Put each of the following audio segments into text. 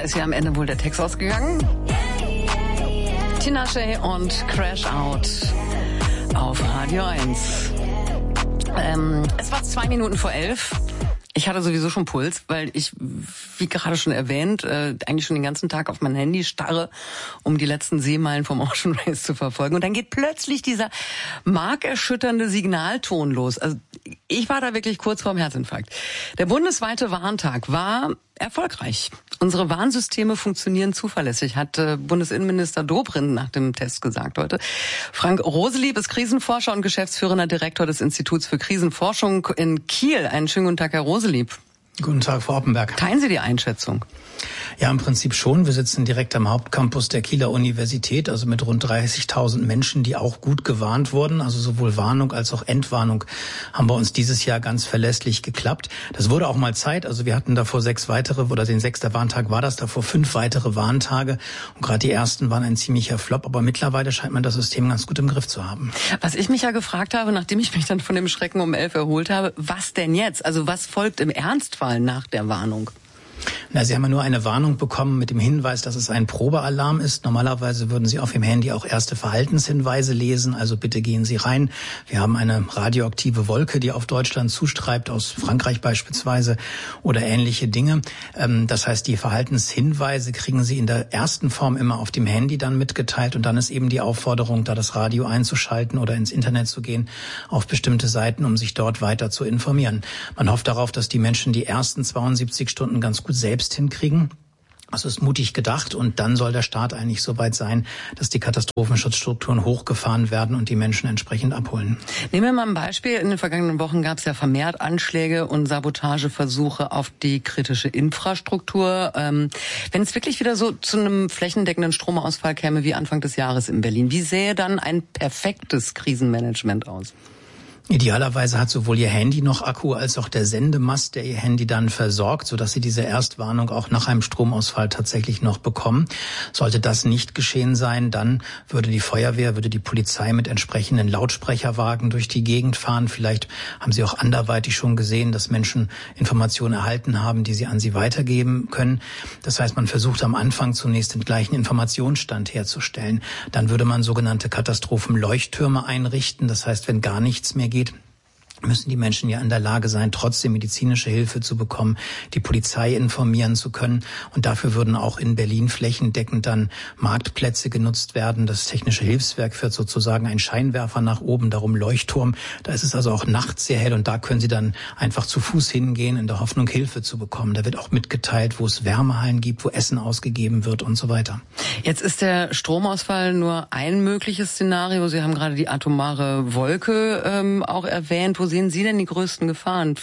ist hier am Ende wohl der Text ausgegangen. Tinashe und Crash Out auf Radio 1. Es war 2 Minuten vor 11. Ich hatte sowieso schon Puls, weil ich, wie gerade schon erwähnt, eigentlich schon den ganzen Tag auf mein Handy starre, um die letzten Seemeilen vom Ocean Race zu verfolgen. Und dann geht plötzlich dieser markerschütternde Signalton los. Also ich war da wirklich kurz vorm Herzinfarkt. Der bundesweite Warntag war erfolgreich. Unsere Warnsysteme funktionieren zuverlässig, hat Bundesinnenminister Dobrindt nach dem Test gesagt heute. Frank Roselieb ist Krisenforscher und geschäftsführender Direktor des Instituts für Krisenforschung in Kiel. Einen schönen guten Tag, Herr Roselieb. Guten Tag, Frau Oppenberg. Teilen Sie die Einschätzung? Ja, im Prinzip schon. Wir sitzen direkt am Hauptcampus der Kieler Universität, also mit rund 30.000 Menschen, die auch gut gewarnt wurden. Also sowohl Warnung als auch Entwarnung haben bei uns dieses Jahr ganz verlässlich geklappt. Das wurde auch mal Zeit. Also wir hatten davor 6 weitere, oder den 6. Warntag war das, davor 5 weitere Warntage. Und gerade die ersten waren ein ziemlicher Flop. Aber mittlerweile scheint man das System ganz gut im Griff zu haben. Was ich mich ja gefragt habe, nachdem ich mich dann von dem Schrecken um 11 erholt habe, was denn jetzt? Also was folgt im Ernstfall nach der Warnung? Na, Sie haben ja nur eine Warnung bekommen mit dem Hinweis, dass es ein Probealarm ist. Normalerweise würden Sie auf Ihrem Handy auch erste Verhaltenshinweise lesen. Also bitte gehen Sie rein. Wir haben eine radioaktive Wolke, die auf Deutschland zustreibt, aus Frankreich beispielsweise oder ähnliche Dinge. Das heißt, die Verhaltenshinweise kriegen Sie in der ersten Form immer auf dem Handy dann mitgeteilt. Und dann ist eben die Aufforderung, da das Radio einzuschalten oder ins Internet zu gehen, auf bestimmte Seiten, um sich dort weiter zu informieren. Man hofft darauf, dass die Menschen die ersten 72 Stunden ganz gut selbst hinkriegen. Das ist mutig gedacht und dann soll der Start eigentlich soweit sein, dass die Katastrophenschutzstrukturen hochgefahren werden und die Menschen entsprechend abholen. Nehmen wir mal ein Beispiel. In den vergangenen Wochen gab es ja vermehrt Anschläge und Sabotageversuche auf die kritische Infrastruktur. Wenn es wirklich wieder so zu einem flächendeckenden Stromausfall käme wie Anfang des Jahres in Berlin, wie sähe dann ein perfektes Krisenmanagement aus? Idealerweise hat sowohl Ihr Handy noch Akku als auch der Sendemast, der Ihr Handy dann versorgt, sodass Sie diese Erstwarnung auch nach einem Stromausfall tatsächlich noch bekommen. Sollte das nicht geschehen sein, dann würde die Feuerwehr, würde die Polizei mit entsprechenden Lautsprecherwagen durch die Gegend fahren. Vielleicht haben Sie auch anderweitig schon gesehen, dass Menschen Informationen erhalten haben, die sie an Sie weitergeben können. Das heißt, man versucht am Anfang zunächst den gleichen Informationsstand herzustellen. Dann würde man sogenannte Katastrophenleuchttürme einrichten. Das heißt, wenn gar nichts mehr geht, müssen die Menschen ja in der Lage sein, trotzdem medizinische Hilfe zu bekommen, die Polizei informieren zu können. Und dafür würden auch in Berlin flächendeckend dann Marktplätze genutzt werden. Das Technische Hilfswerk führt sozusagen einen Scheinwerfer nach oben, darum Leuchtturm. Da ist es also auch nachts sehr hell und da können Sie dann einfach zu Fuß hingehen, in der Hoffnung, Hilfe zu bekommen. Da wird auch mitgeteilt, wo es Wärmehallen gibt, wo Essen ausgegeben wird und so weiter. Jetzt ist der Stromausfall nur ein mögliches Szenario. Sie haben gerade die atomare Wolke auch erwähnt. Wo sehen Sie denn die größten Gefahren?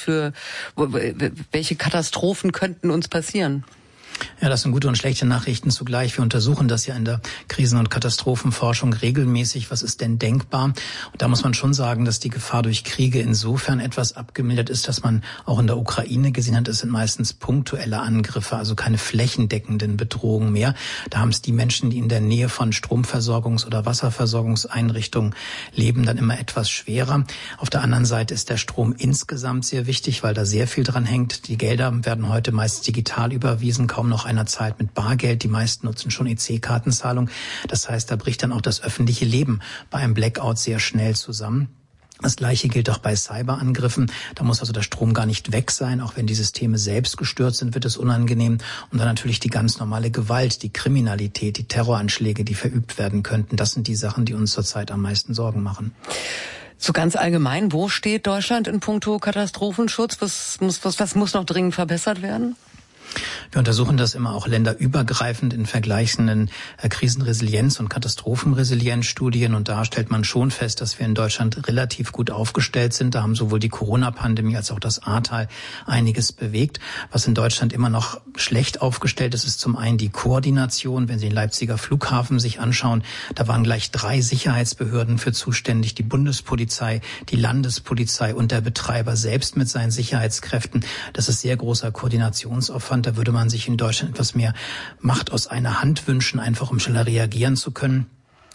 Welche Katastrophen könnten uns passieren? Ja, das sind gute und schlechte Nachrichten zugleich. Wir untersuchen das ja in der Krisen- und Katastrophenforschung regelmäßig. Was ist denn denkbar? Und da muss man schon sagen, dass die Gefahr durch Kriege insofern etwas abgemildert ist, dass man auch in der Ukraine gesehen hat, es sind meistens punktuelle Angriffe, also keine flächendeckenden Bedrohungen mehr. Da haben es die Menschen, die in der Nähe von Stromversorgungs- oder Wasserversorgungseinrichtungen leben, dann immer etwas schwerer. Auf der anderen Seite ist der Strom insgesamt sehr wichtig, weil da sehr viel dran hängt. Die Gelder werden heute meist digital überwiesen, kaum noch einer zahlt mit Bargeld. Die meisten nutzen schon EC-Kartenzahlung. Das heißt, da bricht dann auch das öffentliche Leben bei einem Blackout sehr schnell zusammen. Das Gleiche gilt auch bei Cyberangriffen. Da muss also der Strom gar nicht weg sein. Auch wenn die Systeme selbst gestört sind, wird es unangenehm. Und dann natürlich die ganz normale Gewalt, die Kriminalität, die Terroranschläge, die verübt werden könnten. Das sind die Sachen, die uns zurzeit am meisten Sorgen machen. So ganz allgemein, wo steht Deutschland in puncto Katastrophenschutz? Was muss noch dringend verbessert werden? Wir untersuchen das immer auch länderübergreifend in vergleichenden Krisenresilienz- und Katastrophenresilienzstudien. Und da stellt man schon fest, dass wir in Deutschland relativ gut aufgestellt sind. Da haben sowohl die Corona-Pandemie als auch das Ahrtal einiges bewegt. Was in Deutschland immer noch schlecht aufgestellt ist, ist zum einen die Koordination. Wenn Sie den Leipziger Flughafen sich anschauen, da waren gleich 3 Sicherheitsbehörden für zuständig. Die Bundespolizei, die Landespolizei und der Betreiber selbst mit seinen Sicherheitskräften. Das ist sehr großer Koordinationsaufwand. Da würde man sich in Deutschland etwas mehr Macht aus einer Hand wünschen, einfach um schneller reagieren zu können.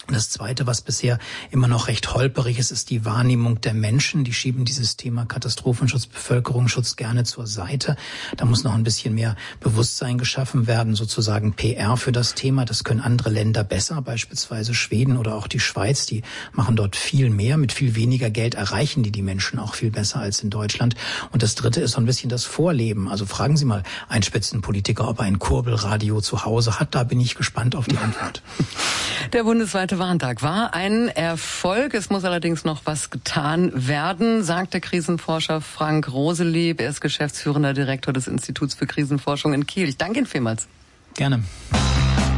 Und das Zweite, was bisher immer noch recht holperig ist, ist die Wahrnehmung der Menschen. Die schieben dieses Thema Katastrophenschutz, Bevölkerungsschutz gerne zur Seite. Da muss noch ein bisschen mehr Bewusstsein geschaffen werden, sozusagen PR für das Thema. Das können andere Länder besser, beispielsweise Schweden oder auch die Schweiz. Die machen dort viel mehr. Mit viel weniger Geld erreichen die Menschen auch viel besser als in Deutschland. Und das Dritte ist so ein bisschen das Vorleben. Also fragen Sie mal einen Spitzenpolitiker, ob er ein Kurbelradio zu Hause hat. Da bin ich gespannt auf die Antwort. Der bundesweite Warntag war ein Erfolg. Es muss allerdings noch was getan werden, sagt der Krisenforscher Frank Roselieb. Er ist geschäftsführender Direktor des Instituts für Krisenforschung in Kiel. Ich danke Ihnen vielmals. Gerne.